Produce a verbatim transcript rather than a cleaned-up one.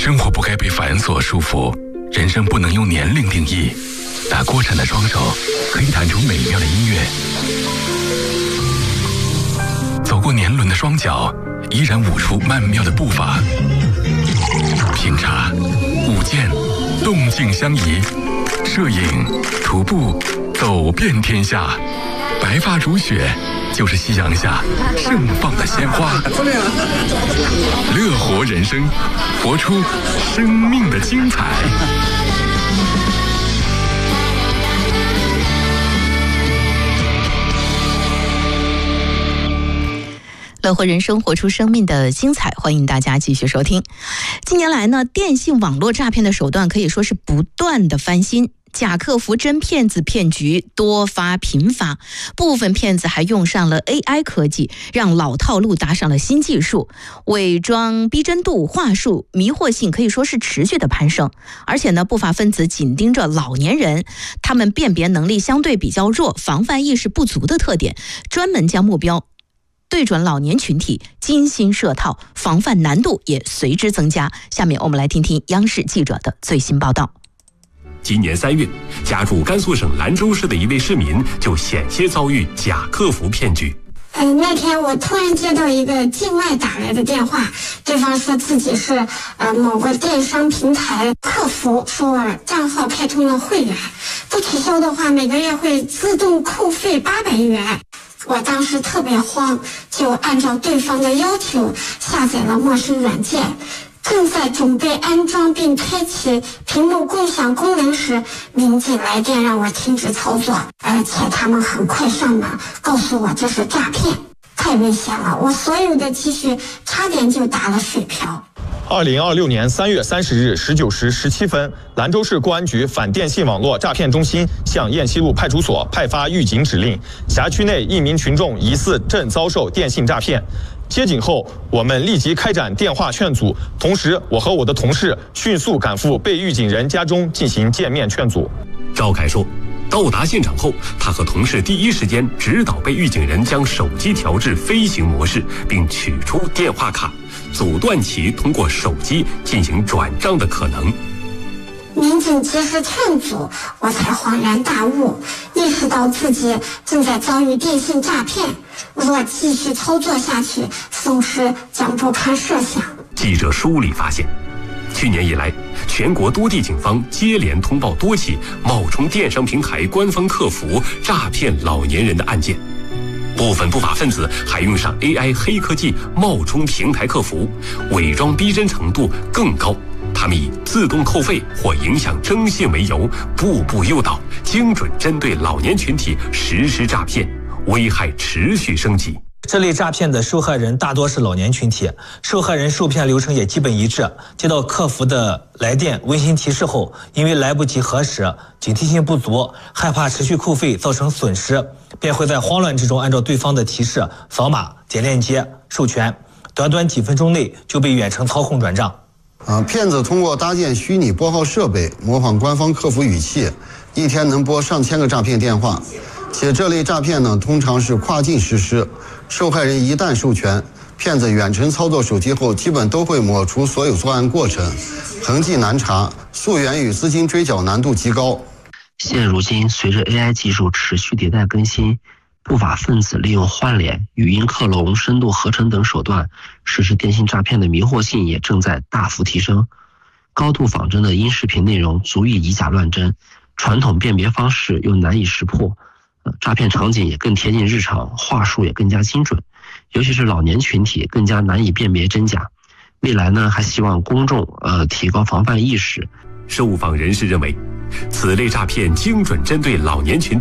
生活不该被繁琐束缚，人生不能用年龄定义。打锅铲的双手可以弹出美妙的音乐，走过年轮的双脚依然舞出曼妙的步伐。品茶、舞剑，动静相宜；摄影、徒步，走遍天下。白发如雪，就是夕阳下盛放的鲜花。乐活人生，活出生命的精彩。 乐活人生，活出生命的精彩，欢迎大家继续收听。近年来呢，电信网络诈骗的手段可以说是不断的翻新，假客服真骗子骗局多发频发，部分骗子还用上了 A I 科技，让老套路搭上了新技术，伪装逼真度、话术、迷惑性可以说是持续的攀升。而且呢，不法分子紧盯着老年人，他们辨别能力相对比较弱、防范意识不足的特点，专门将目标对准老年群体，精心设套，防范难度也随之增加。下面我们来听听央视记者的最新报道。 今年三月，家住甘肃省兰州市的一位市民就险些遭遇假客服骗局。 呃，那天我突然接到一个境外打来的电话，对方说自己是呃某个电商平台客服，说我账号开通了会员，不取消的话每个月会自动扣费八百元。我当时特别慌，就按照对方的要求下载了陌生软件。正在准备安装并开启屏幕共享功能时，民警来电让我停止操作，而且他们很快上门告诉我这是诈骗，太危险了，我所有的积蓄差点就打了水漂。 二零二六年三月三十日十九时十七分，兰州市公安局反电信网络诈骗中心向雁西路派出所派发预警指令，辖区内一名群众疑似正遭受电信诈骗。接警后，我们立即开展电话劝阻，同时我和我的同事迅速赶赴被预警人家中进行见面劝阻。 赵凯说，到达现场后，他和同事第一时间指导被预警人将手机调至飞行模式，并取出电话卡，阻断其通过手机进行转账的可能。 民警及时劝阻，我才恍然大悟，意识到自己正在遭遇电信诈骗。若继续操作下去，损失将不堪设想。 记者梳理发现，去年以来，全国多地警方接连通报多起冒充电商平台官方客服诈骗老年人的案件。部分不法分子还用上 A I 黑科技冒充平台客服，伪装逼真程度更高。他们以自动扣费或影响征信为由，步步诱导，精准针对老年群体实施诈骗，危害持续升级。 这类诈骗的受害人大多是老年群体，受害人受骗流程也基本一致。接到客服的来电温馨提示后，因为来不及核实，警惕性不足，害怕持续扣费造成损失，便会在慌乱之中按照对方的提示扫码点链接授权，短短几分钟内就被远程操控转账。 啊，骗子通过搭建虚拟拨号设备，模仿官方客服语气，一天能拨上千个诈骗电话。且这类诈骗呢，通常是跨境实施，受害人一旦授权，骗子远程操作手机后，基本都会抹除所有作案过程，痕迹难查，溯源与资金追缴难度极高。 现如今，随着 A I 技术持续迭代更新，不法分子利用换脸、语音克隆、深度合成等手段实施电信诈骗的迷惑性也正在大幅提升。高度仿真的音视频内容足以以假乱真，传统辨别方式又难以识破，呃，诈骗场景也更贴近日常，话术也更加精准，尤其是老年群体更加难以辨别真假。未来呢，还希望公众呃提高防范意识。 受访人士认为，此类诈骗精准针对老年群体